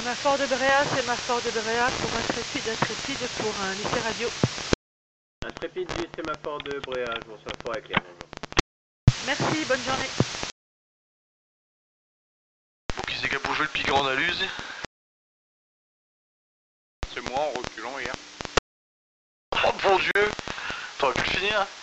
Sémaphore de Bréa pour intrépide pour un essai radio. Intrépide du sémaphore de Bréa, je vous reçois fort avec clair, bonjour. Merci, bonne journée. Faut qu'ils aient qu'à bouger le piquant en aluse. C'est moi en reculant hier. Oh mon dieu! T'aurais pu le finir?